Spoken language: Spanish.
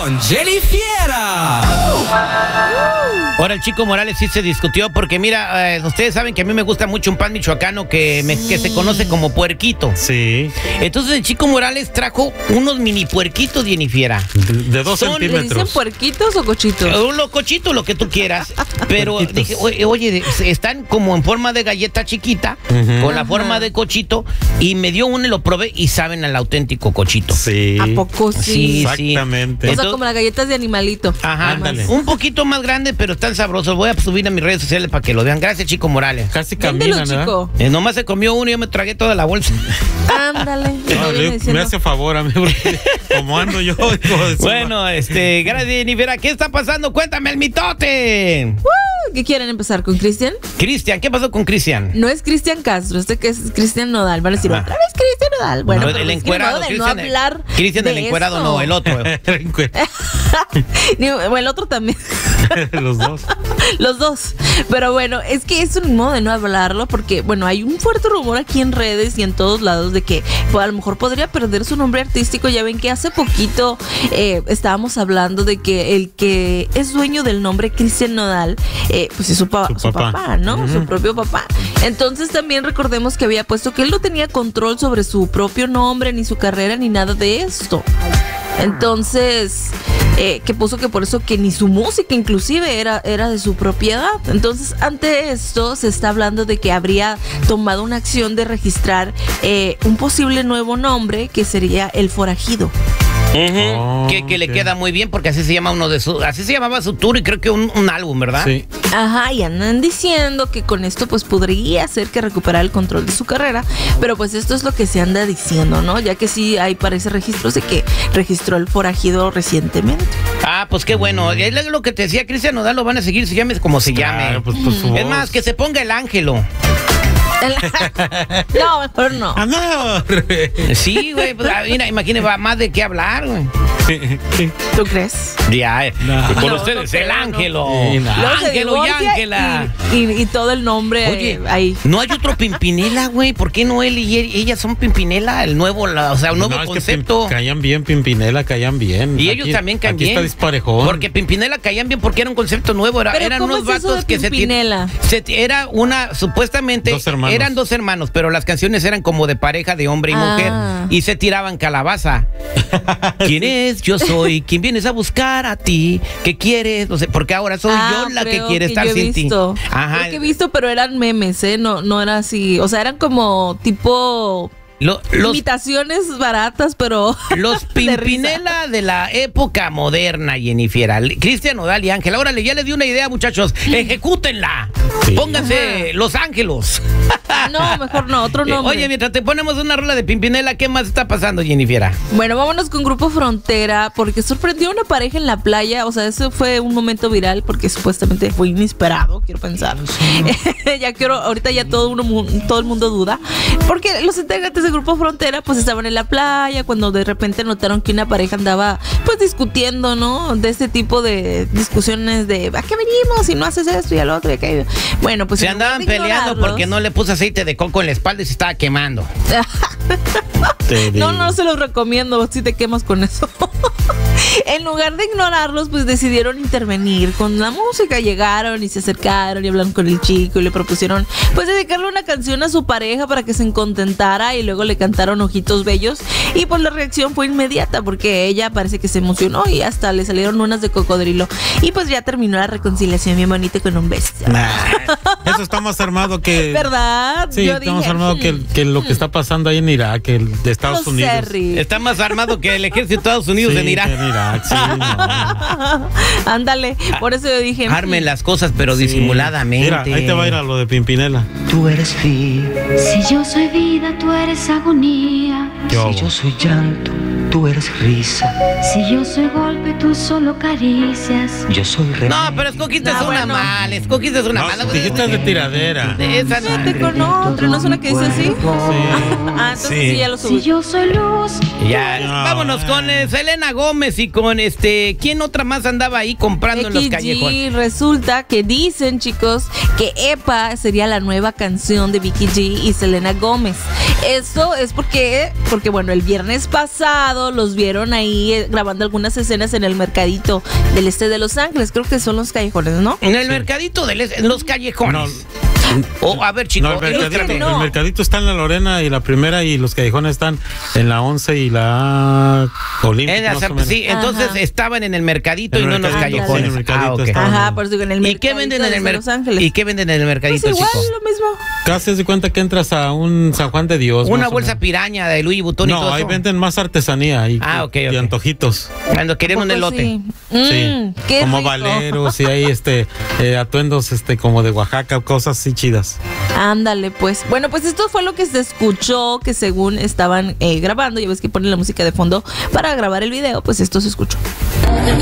con Jenny Fiera. Ahora el Chico Morales sí se discutió porque mira, ustedes saben que a mí me gusta mucho un pan michoacano que se conoce como puerquito. Sí. Entonces el Chico Morales trajo unos mini puerquitos, Jenny Fiera. De 2 centímetros. ¿Le dicen puerquitos o cochitos? Los cochitos, lo que tú quieras. Pero dije, oye, están como en forma de galleta chiquita, con la forma de cochito, y me dio uno y lo probé y saben al auténtico cochito. Sí. ¿A poco sí? Exactamente. O sea, Entonces, como las galletas de animalito. Ajá, ándale. un poquito más grande, pero están sabrosos. Voy a subir a mis redes sociales para que lo vean. Gracias, Chico Morales. Casi Véndelo, caminan, ¿verdad? chico. Nomás se comió uno y yo me tragué toda la bolsa. Ándale. No, me hace favor a mí, porque como ando yo. Bueno, gracias, Jennifer. ¿Qué está pasando? Cuéntame el mitote. ¿Qué quieren empezar con Cristian? Cristian, ¿qué pasó con Cristian? No es Cristian Castro, que es Cristian Nodal. Van a decir, otra vez Cristian Nodal. Bueno, No, pero el es que encuerado, de no Cristian, hablar Cristian de el encuerado, eso. no, el otro. O el otro también. Los dos. Los dos. Pero bueno, es que es un modo de no hablarlo porque, bueno, hay un fuerte rumor aquí en redes y en todos lados de que pues, a lo mejor podría perder su nombre artístico. Ya ven que hace poquito estábamos hablando de que el que es dueño del nombre Cristian Nodal, pues es su papá, ¿no? Su propio papá. Entonces también recordemos que había puesto que él no tenía control sobre su propio nombre, ni su carrera, ni nada de esto. Entonces, que puso que por eso que ni su música inclusive era de su propiedad. Entonces, ante esto se está hablando de que habría tomado una acción de registrar un posible nuevo nombre que sería El Forajido. Que le queda muy bien porque así se llama así se llamaba su tour y creo que un álbum, ¿verdad? Sí. Ajá, y andan diciendo que con esto pues podría ser que recuperara el control de su carrera, pero pues esto es lo que se anda diciendo, ¿no? Ya que sí hay parece registros de que registró El Forajido recientemente. Ah, pues qué bueno. Es lo que te decía, Cristian Nodal lo van a seguir, se llame como se llame. Pues, por su Es voz. más, que se ponga el Ángelo. No, mejor no. ¡Amor! Sí, güey, pues mira, imagínate, va más de qué hablar, güey. ¿Tú crees? Ya, con No, ustedes, no el creo, Ángelo. Sí, no. Luego se Ángelo y divorcia Ángela. y todo el nombre Oye, ahí. ¿no hay otro Pimpinela, güey? ¿Por qué no él y ella son Pimpinela? El nuevo, un nuevo No, es concepto. que caían bien, Pimpinela, caían bien. Y ellos también caían aquí bien. Está disparejón. Porque Pimpinela caían bien porque era un concepto nuevo. Pero Eran ¿cómo unos es eso vatos de que Pimpinela? era supuestamente, Dos hermanos. eran dos hermanos, pero las canciones eran como de pareja de hombre y mujer. Y se tiraban calabaza. ¿Quién es? Yo soy. ¿Quién vienes a buscar a ti? ¿Qué quieres? No sé, porque ahora soy yo la que creo quiere estar yo he sin visto. ti. Ajá. Creo que he visto, pero eran memes, no era así. O sea, eran como tipo Los imitaciones baratas, pero Los de risa. Pimpinela de la época moderna, Jennifer. Cristian Nodal y Ángela. Órale, ya les di una idea, muchachos. Ejecútenla. Sí. Pónganse Los Ángelos. No, mejor no, otro nombre. Oye, mientras te ponemos una rola de Pimpinela, ¿qué más está pasando, Jennifer? Bueno, vámonos con Grupo Frontera, porque sorprendió a una pareja en la playa. O sea, eso fue un momento viral porque supuestamente fue inesperado, quiero pensar. Ahorita ya todo el mundo duda. Porque los integrantes del Grupo Frontera pues estaban en la playa cuando de repente notaron que una pareja andaba pues discutiendo, ¿no? De este tipo de discusiones de ¿a qué venimos? Si no haces esto y al otro y aquello. Bueno, pues Se andaban peleando porque no le puse aceite de coco en la espalda y se estaba quemando. No se los recomiendo si te quemas con eso. En lugar de ignorarlos, pues decidieron intervenir con la música. Llegaron y se acercaron y hablaron con el chico y le propusieron pues dedicarle una canción a su pareja para que se contentara, y luego le cantaron Ojitos Bellos, y pues la reacción fue inmediata porque ella parece que se emocionó y hasta le salieron unas de cocodrilo, y pues ya terminó la reconciliación bien bonita con un beso. Eso está más armado que... ¿Verdad? Sí, está más armado que lo que está pasando ahí en Irak, de Estados No Unidos. sé, Rick. Está más armado que el ejército de Estados Unidos Sí, en Irak. que en Irak, sí, no. Ándale, por eso yo dije Armen las cosas, pero Sí. disimuladamente. Mira, ahí te va a ir a lo de Pimpinela. Tú eres fin. Si yo soy vida, tú eres agonía. Yo. Si yo soy llanto, tú eres risa. Si yo soy golpe, tú solo caricias. Yo soy remedio. No, pero escogiste una bueno. mal, escogiste una No, mala. dijiste de tiradera. Esa no. Vete con otra, ¿no es una que dice así? Ah, entonces sí, ya lo subí. Si yo soy luz, Ya, No, vámonos con Selena Gómez y con ¿quién otra más andaba ahí comprando en los callejones? Resulta que dicen, chicos, que EPA sería la nueva canción de Becky G y Selena Gómez. Esto es porque bueno, el viernes pasado los vieron ahí grabando algunas escenas en el mercadito del este de Los Ángeles. Creo que son los callejones, ¿no? En el mercadito en los callejones. A ver, chicos. No, el mercadito está en la Lorena y la Primera, y los callejones están en la 11 y la Olímpica. Sí, entonces estaban en el mercadito y no en los callejones. En el mercadito Ajá, por eso digo, en el mercadito. ¿Y qué venden en el mercadito? ¿Y qué venden en el mercadito, pues igual, chicos? lo mismo. Casi de cuenta que entras a un San Juan de Dios. Una bolsa piraña de Louis Vuitton y todo eso. No, ahí venden más artesanía y antojitos. Cuando quieren un elote. Sí. Sí, qué como rico. valeros y hay atuendos como de Oaxaca, cosas así chidas. Ándale, pues. Bueno, pues esto fue lo que se escuchó, que según estaban grabando, ya ves que ponen la música de fondo para grabar el video, pues esto se escuchó.